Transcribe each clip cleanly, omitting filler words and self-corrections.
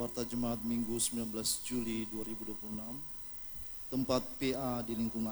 Warta Jemaat Minggu 19 Juli 2026. Tempat PA di lingkungan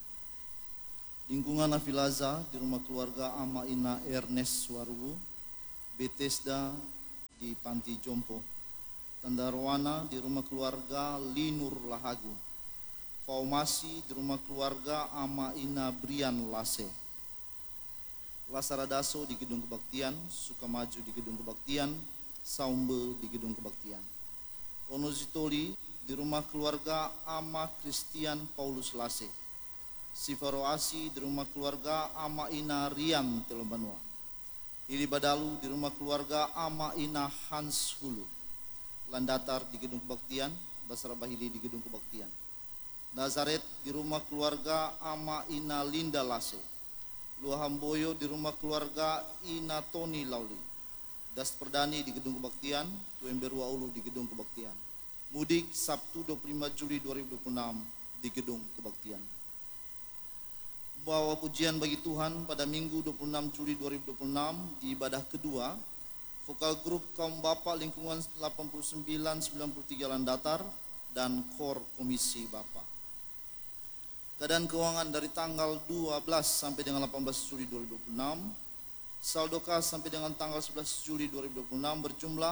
Afilaza di rumah keluarga Ama Ina Ernest Waruwu, Bethesda di Panti Jompo, Tandarwana di rumah keluarga Linur Lahagu, Faumasi di rumah keluarga Ama Ina Brian Lase, Lasaradaso di Gedung Kebaktian, Sukamaju di Gedung Kebaktian, Saumbe di Gedung Kebaktian, Onozitoli di rumah keluarga Ama Christian Paulus Lase, Sifaroasi di rumah keluarga Ama Ina Rian Telombanua, Ili Badalu di rumah keluarga Ama Ina Hans Hulu, Landatar di Gedung Kebaktian, Basra Bahili di Gedung Kebaktian, Nazaret di rumah keluarga Ama Ina Linda Lase, Luahamboyo di rumah keluarga Ina Tony Lauli, Das Perdani di Gedung Kebaktian, Tuemberua Ulu di Gedung Kebaktian. Mudik Sabtu 25 Juli 2026 di Gedung Kebaktian. Membawa pujian bagi Tuhan pada Minggu 26 Juli 2026 di ibadah kedua, vokal grup kaum Bapak lingkungan 8993 Landatar dan kor komisi Bapak. Keadaan keuangan dari tanggal 12 sampai dengan 18 Juli 2026, saldo kas sampai dengan tanggal 11 Juli 2026 berjumlah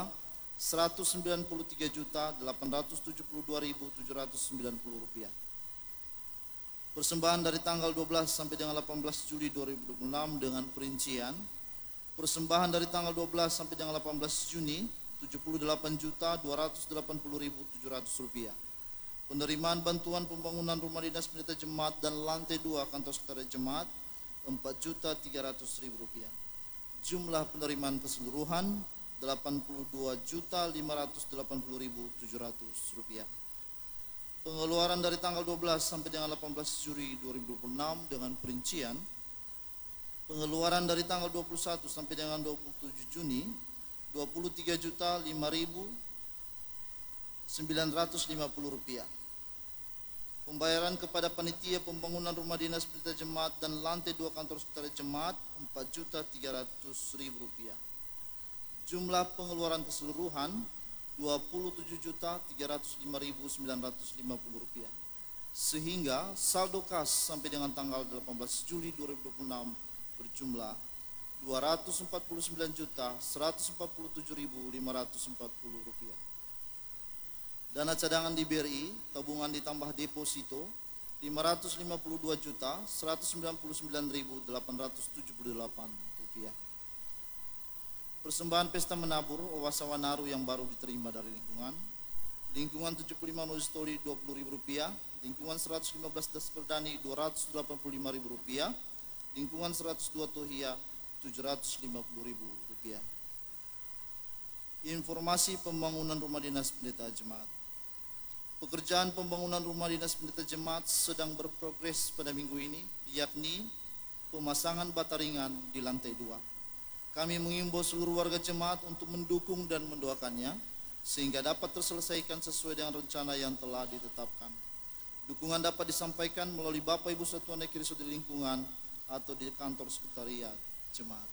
Rp193.872.790. Persembahan dari tanggal 12 sampai dengan 18 Juli 2026 dengan perincian: persembahan dari tanggal 12 sampai dengan 18 Juni Rp78.280.700. Penerimaan bantuan pembangunan rumah dinas pendeta jemaat dan lantai 2 kantor sekretariat jemaat Rp4.300.000. Jumlah penerimaan keseluruhan Rp82.580.700. Pengeluaran dari tanggal 12 sampai dengan 18 Juli 2026 dengan perincian: pengeluaran dari tanggal 21 sampai dengan 27 Juni Rp23.550.950. Pembayaran kepada panitia pembangunan rumah dinas pendeta jemaat dan lantai 2 kantor sekretariat jemaat Rp4.300.000. Jumlah pengeluaran keseluruhan Rp27.305.950. Sehingga saldo kas sampai dengan tanggal 18 Juli 2026 berjumlah Rp249.147.540. Dana cadangan di BRI, tabungan ditambah deposito Rp552.199.878. Persembahan pesta menabur Owasawanaru yang baru diterima dari lingkungan 75 Nozitoli Rp20.000, lingkungan 115 Das Perdani Rp285.000, lingkungan 102 Tohia Rp750.000. Informasi pembangunan rumah dinas pendeta jemaat. Pekerjaan pembangunan rumah dinas pendeta jemaat sedang berprogres pada minggu ini, yakni pemasangan bata ringan di lantai 2. Kami mengimbau seluruh warga jemaat untuk mendukung dan mendoakannya sehingga dapat terselesaikan sesuai dengan rencana yang telah ditetapkan. Dukungan dapat disampaikan melalui Bapak Ibu Satuan Ekaristo di lingkungan atau di kantor sekretariat jemaat.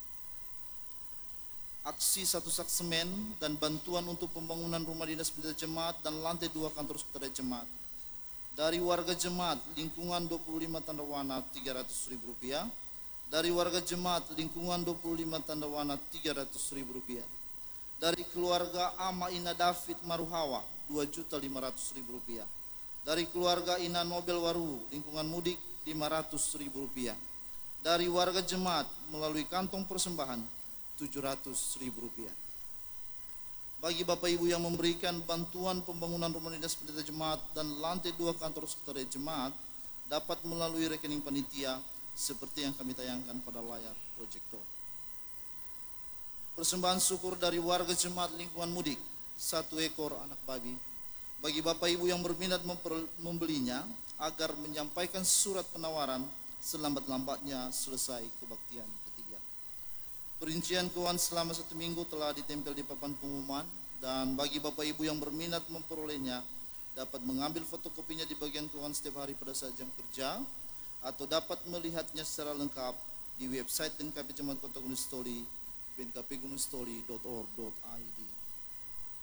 Aksi satu sak semen dan bantuan untuk pembangunan rumah dinas pendeta jemaat dan lantai 2 kantor sekretariat jemaat dari warga jemaat lingkungan 25 Tandawana Rp300.000, dari warga jemaat lingkungan 25 Tandawana Rp300.000, dari keluarga Ama Ina David Maruhawa Rp2.500.000, dari keluarga Ina Nobel Waru lingkungan mudik Rp500.000, dari warga jemaat melalui kantong persembahan Rp700.000. Bagi Bapak Ibu yang memberikan bantuan pembangunan rumah dinas pendeta jemaat dan lantai 2 kantor sekretariat jemaat dapat melalui rekening panitia seperti yang kami tayangkan pada layar proyektor. Persembahan syukur dari warga jemaat lingkungan mudik 1 ekor anak babi. Bagi Bapak Ibu yang berminat membelinya agar menyampaikan surat penawaran selambat-lambatnya selesai kebaktian ketiga. Perincian keuangan selama 1 minggu telah ditempel di papan pengumuman, dan bagi Bapak Ibu yang berminat memperolehnya dapat mengambil fotokopinya di bagian keuangan setiap hari pada saat jam kerja, atau dapat melihatnya secara lengkap di website BNKP Jemaat Kota Gunung Sitoli, bnkpgunungstoli.org.id.